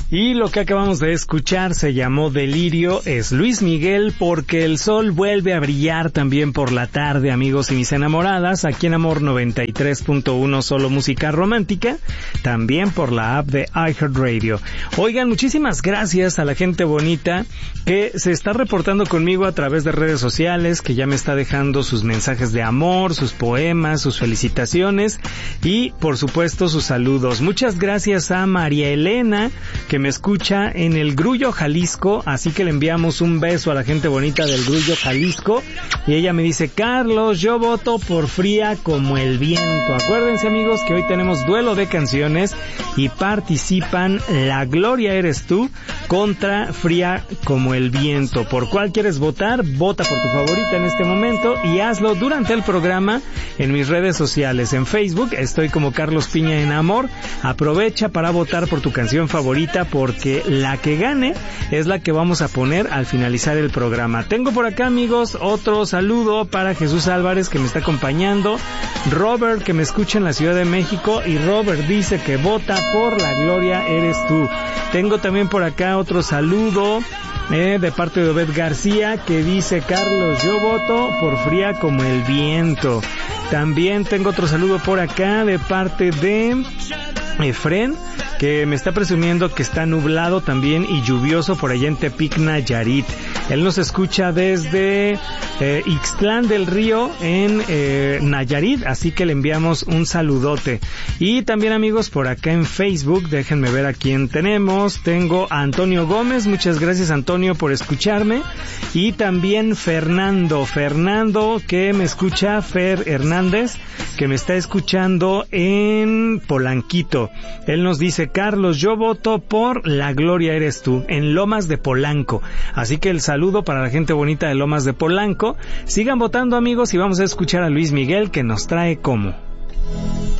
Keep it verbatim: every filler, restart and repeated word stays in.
Y lo que acabamos de escuchar se llamó Delirio, es Luis Miguel, porque el sol vuelve a brillar también por la tarde, amigos y mis enamoradas, aquí en Amor noventa y tres punto uno, solo música romántica, también por la app de iHeartRadio. Oigan, muchísimas gracias a la gente bonita que se está reportando conmigo a través de redes sociales, que ya me está dejando sus mensajes de amor, sus poemas, sus felicitaciones y, por supuesto, sus saludos. Muchas gracias a María Elena, que me escucha en el Grullo, Jalisco, así que le enviamos un beso a la gente bonita del Grullo, Jalisco, y ella me dice: Carlos, yo voto por Fría como el viento. Acuérdense, amigos, que hoy tenemos duelo de canciones y participan La Gloria Eres Tú contra Fría como el viento. ¿Por cuál quieres votar? Vota por tu favorita en este momento y hazlo durante el programa en mis redes sociales. En Facebook estoy como Carlos Piña en Amor. Aprovecha para votar por tu canción favorita, porque la que gane es la que vamos a poner al finalizar el programa. Tengo por acá, amigos, otro saludo para Jesús Álvarez, que me está acompañando, Robert, que me escucha en la Ciudad de México, y Robert dice que vota por La Gloria Eres Tú. Tengo también por acá otro saludo eh, de parte de Obed García, que dice: Carlos, yo voto por Fría como el viento. También tengo otro saludo por acá de parte de Efren, que me está presumiendo que está nublado también y lluvioso por allá en Tepic, Nayarit. Él nos escucha desde eh, Ixtlán del Río en eh, Nayarit, así que le enviamos un saludote. Y también, amigos, por acá en Facebook, déjenme ver a quién tenemos. Tengo a Antonio Gómez, muchas gracias, Antonio, por escucharme. Y también Fernando, Fernando que me escucha, Fer Hernández, que me está escuchando en Polanquito. Él nos dice: Carlos, yo voto por La Gloria Eres Tú, en Lomas de Polanco. Así que el saludo para la gente bonita de Lomas de Polanco. Sigan votando, amigos, y vamos a escuchar a Luis Miguel, que nos trae Como.